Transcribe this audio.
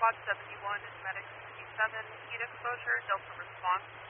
Quad 71, medic 67, heat exposure, Delta response